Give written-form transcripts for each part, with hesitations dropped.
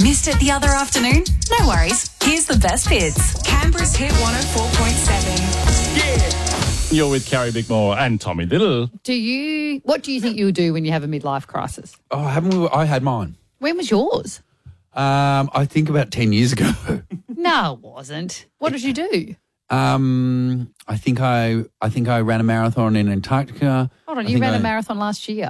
Missed it the other afternoon? No worries. Here's the best bits. Canberra's Hit 104.7. You're with Carrie Bickmore and Tommy Little. What do you think you'll do when you have a midlife crisis? Oh, haven't we? I had mine. When was yours? I think about 10 years ago. No, it wasn't. What did you do? I think I ran a marathon in Antarctica. Hold on, you ran a marathon last year.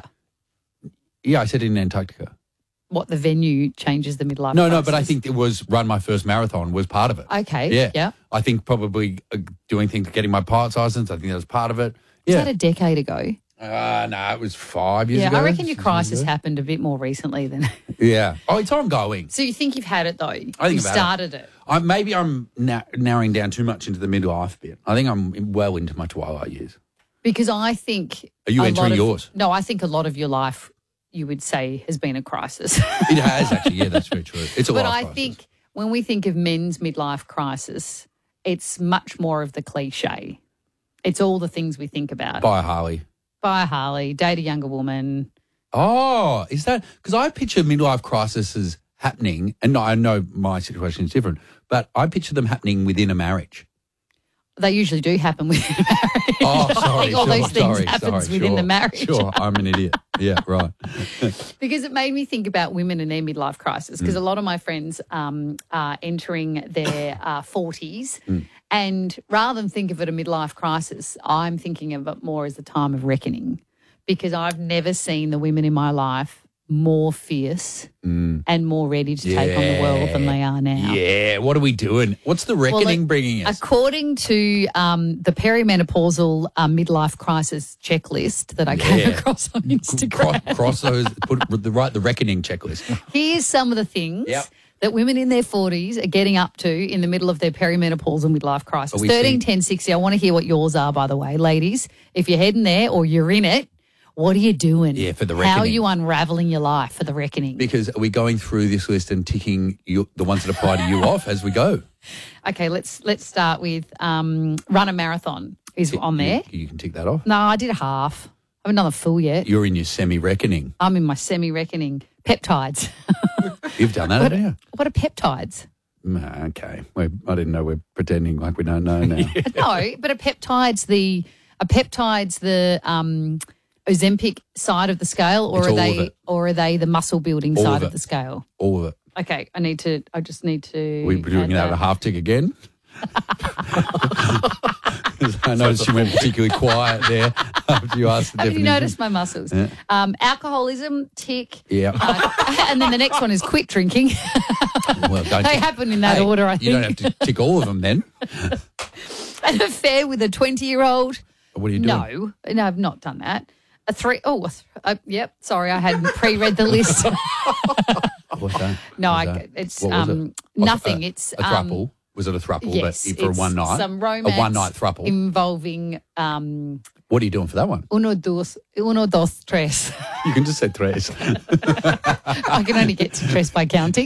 Yeah, I said in Antarctica. What, the venue changes the midlife No, crisis? but I think it was run my first marathon was part of it. Okay, yeah. I think probably doing things, getting my pilot's license, I think that was part of it. Was Yeah. that a decade ago? No, it was 5 years ago. Yeah, I reckon your 6 years crisis ago. happened a bit more recently than... Yeah. Oh, it's ongoing. So you think you've had it, though? I think you I've had started it. Maybe I'm narrowing down too much into the midlife bit. I think I'm well into my twilight years. Because I think... Are you entering yours? No, I think a lot of your life, you would say, has been a crisis. It has, actually. Yeah, that's very true. It's a But life I crisis. think when we think of men's midlife crisis, it's much more of the cliche. It's all the things we think about. Buy a Harley. Buy a Harley, date a younger woman. Oh, is that... Because I picture midlife crises happening, and I know my situation is different, but I picture them happening within a marriage. They usually do happen within a marriage. Oh, I sorry. think all those things sorry, happens sorry, within sure, the marriage. Sure, I'm an idiot. Yeah, right. Because it made me think about women and their midlife crisis, because a lot of my friends are entering their 40s and rather than think of it a midlife crisis, I'm thinking of it more as a time of reckoning, because I've never seen the women in my life more fierce and more ready to take on the world than they are now. Yeah, what are we doing? What's the reckoning bringing us? According to the perimenopausal midlife crisis checklist that I came across on Instagram, Cross those, the reckoning checklist. here's some of the things that women in their 40s are getting up to in the middle of their perimenopausal midlife crisis. 13, 10, 60. I want to hear what yours are, by the way. Ladies, if you're heading there or you're in it, what are you doing? Yeah, for the How are reckoning. you unravelling your life for the reckoning? Because are we going through this list and ticking the ones that apply to you off as we go? Okay, let's start with run a marathon is on there. You can tick that off. No, I did a half. I haven't done the full yet. You're in your semi-reckoning. I'm in my semi-reckoning. Peptides. You've done that, haven't you? What are peptides? Okay. I didn't know we're pretending like we don't know now. No, but a peptide's the Ozempic side of the scale, or It's are all of they it. the muscle building All side of of it. the scale? All of it. Okay, I just need to. We're doing add that at a half tick again. I noticed you went particularly quiet there after you asked the Have you definition. noticed my muscles? Yeah. Alcoholism, tick. Yeah. And then the next one is quit drinking. Well, don't They you- happen in that Hey, order, I You don't have think. to tick all of them then. An affair with a 20-year-old. What are you doing? No, I've not done that. Yep. Sorry, I hadn't pre-read the list. What's that? No, What was that? it's What was it? nothing. A it's throuple. Was it a throuple? Yes, but for it's one night. some romance. A one night throuple. involving What are you doing for that one? uno, dos, tres. You can just say tres. I can only get to tres by counting.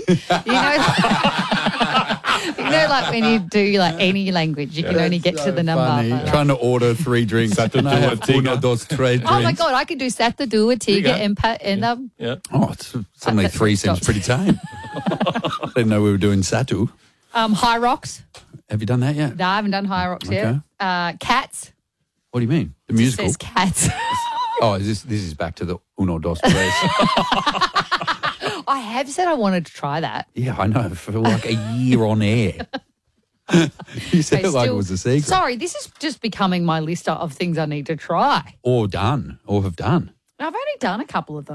Like when you do like any language, you can only get to the number. Funny. Trying to order 3 drinks. Satu And I dua, have tiga. uno, dos, tres Oh my drinks. God, I could do sata, dua, tiga, and Yeah. Oh, suddenly That's 3 what seems stops. pretty tame. I didn't know we were doing Satu. High rocks. Have you done that yet? No, I haven't done high rocks yet. Cats. What do you mean? The It musical? says cats. Oh, this is back to the uno, dos, tres. I have said I wanted to try that. Yeah, I know. For like a year on air. You said it like it was a secret. Sorry, this is just becoming my list of things I need to try. Or done. Or have done. I've only done a couple of them.